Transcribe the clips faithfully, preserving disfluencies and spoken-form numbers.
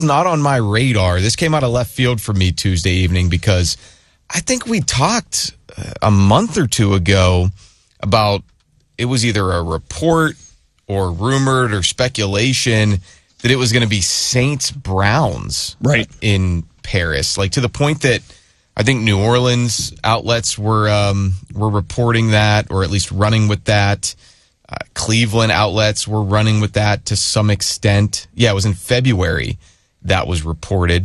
not on my radar. This came out of left field for me Tuesday evening because I think we talked a month or two ago about it was either a report or rumored or speculation that it was going to be Saints-Browns right in Paris, like to the point that I think New Orleans outlets were um, were reporting that, or at least running with that. Uh, Cleveland outlets were running with that to some extent. Yeah, it was in February that was reported.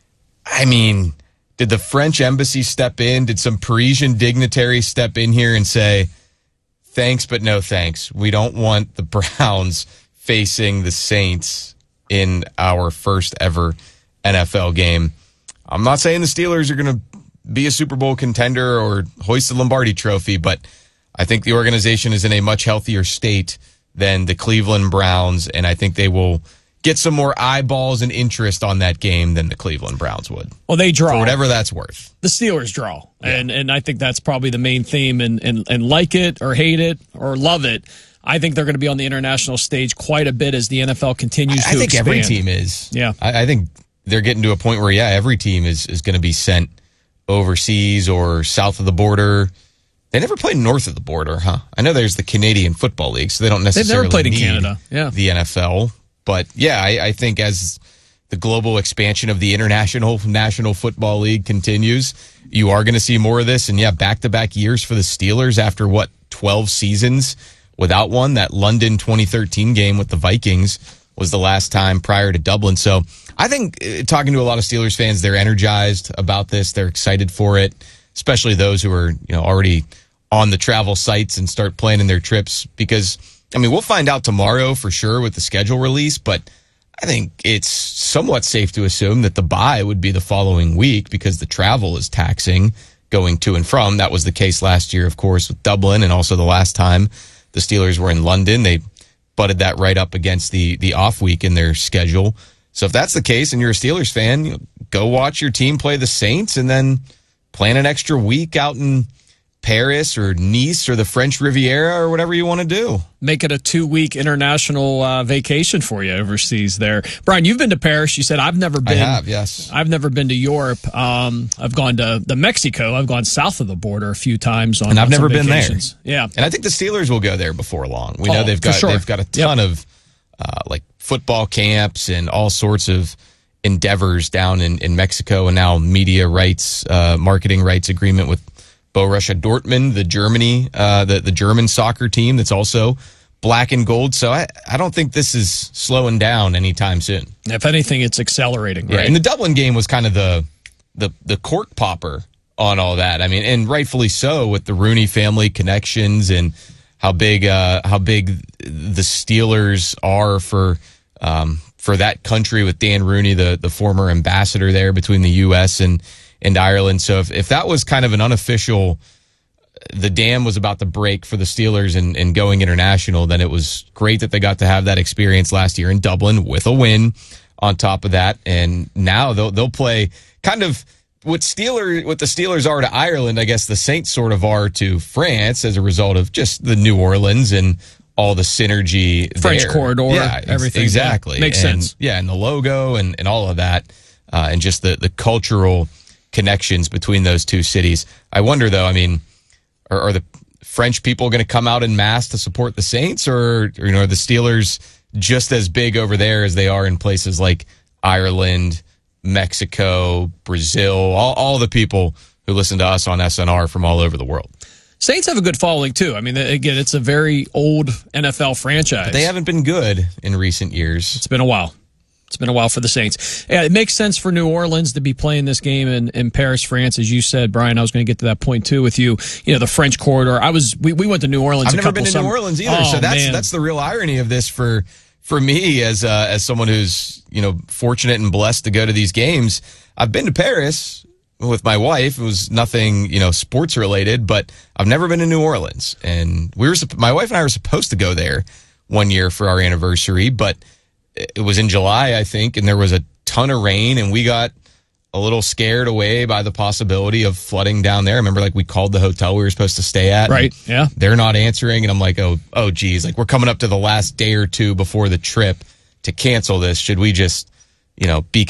I mean, did the French embassy step in? Did some Parisian dignitary step in here and say, thanks, but no thanks? We don't want the Browns facing the Saints in our first ever N F L game. I'm not saying the Steelers are going to be a Super Bowl contender or hoist the Lombardi trophy, but I think the organization is in a much healthier state than the Cleveland Browns, and I think they will get some more eyeballs and interest on that game than the Cleveland Browns would. Well, they draw. For whatever that's worth. The Steelers draw. Yeah. And and I think that's probably the main theme. And, and, and like it or hate it or love it, I think they're going to be on the international stage quite a bit as the N F L continues I, to I think expand. every team is. Yeah. I, I think they're getting to a point where, yeah, every team is, is going to be sent overseas or south of the border. They never played north of the border, huh? I know there's the Canadian Football League, so they don't necessarily They've never played in need Canada. Yeah. the N F L. But, yeah, I, I think as the global expansion of the International National Football League continues, you are going to see more of this. And, yeah, back-to-back years for the Steelers after, what, twelve seasons without one? That London twenty thirteen game with the Vikings was the last time prior to Dublin. So I think uh, talking to a lot of Steelers fans, they're energized about this. They're excited for it, especially those who are, you know, already on the travel sites and start planning their trips because, I mean, we'll find out tomorrow for sure with the schedule release, but I think it's somewhat safe to assume that the bye would be the following week because the travel is taxing going to and from. That was the case last year, of course, with Dublin, and also the last time the Steelers were in London. They butted that right up against the the off week in their schedule. So if that's the case and you're a Steelers fan, you know, go watch your team play the Saints and then plan an extra week out in Paris or Nice or the French Riviera or whatever you want to do. Make it a two-week international uh, vacation for you overseas there. Brian, you've been to Paris. You said, I've never been. I have, yes. I've never been to Europe. Um, I've gone to the Mexico. I've gone south of the border a few times on And I've on never some been there. vacations. Yeah. And I think the Steelers will go there before long. We Oh, know they've for got sure. they've got a ton Yep. of uh, like football camps and all sorts of endeavors down in, in Mexico, and now media rights, uh, marketing rights agreement with Borussia Dortmund, the Germany, uh, the, the German soccer team that's also black and gold. So I, I don't think this is slowing down anytime soon. If anything, it's accelerating, right? Yeah, and the Dublin game was kind of the, the, the cork popper on all that. I mean, and rightfully so with the Rooney family connections and how big, uh, how big the Steelers are for, um, for that country with Dan Rooney, the, the former ambassador there between the U S and, and Ireland. So if, if that was kind of an unofficial, the dam was about to break for the Steelers and, and going international, then it was great that they got to have that experience last year in Dublin with a win on top of that. And now they'll, they'll play kind of what Steeler, what the Steelers are to Ireland, I guess the Saints sort of are to France as a result of just the New Orleans and all the synergy French there. corridor, yeah, ex- everything. exactly. Yeah, makes and, sense. Yeah, and the logo and, and all of that, uh, and just the, the cultural connections between those two cities. I wonder, though, I mean, are, are the French people going to come out in mass to support the Saints, or, or you know, are the Steelers just as big over there as they are in places like Ireland, Mexico, Brazil, all, all the people who listen to us on S N R from all over the world? Saints have a good following, too. I mean, again, it's a very old N F L franchise. But they haven't been good in recent years. It's been a while. It's been a while for the Saints. Yeah, it makes sense for New Orleans to be playing this game in, in Paris, France, as you said, Brian. I was going to get to that point too with you. You know, the French corridor. I was. We, we went to New Orleans. I've a never couple been to summer- New Orleans either, oh, so that's man. that's the real irony of this for for me as uh, as someone who's you know fortunate and blessed to go to these games. I've been to Paris with my wife. It was nothing you know sports related, but I've never been to New Orleans, and we were my wife and I were supposed to go there one year for our anniversary, but it was in July, I think, and there was a ton of rain, and we got a little scared away by the possibility of flooding down there. I remember, like, we called the hotel we were supposed to stay at. Right, yeah. They're not answering, and I'm like, oh, oh, geez, like, we're coming up to the last day or two before the trip to cancel this. Should we just, you know, be